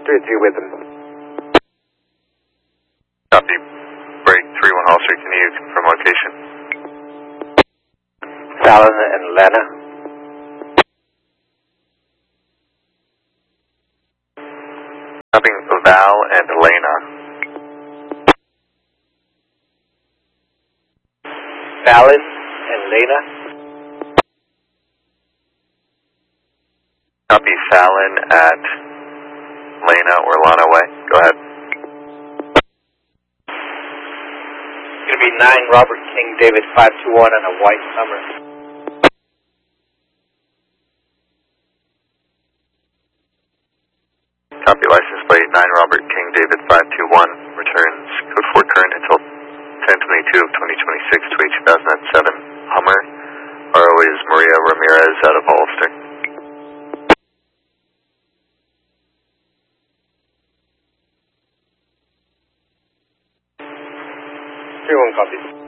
3-3 with them. Copy. Break 3-1 Holster, can you confirm location? Fallon and Lena. Copying Val and Elena. Fallon and Lena. Copy Fallon at Lena or Lana Way. Go ahead. It's going to be 9 Robert King David 521 on a white Hummer. Copy license plate 9 Robert King David 521. Returns code 4 current until 10/22 of 2026 to a 2007 Hummer. RO is Maria Ramirez out of Hollister. 3-1 copies.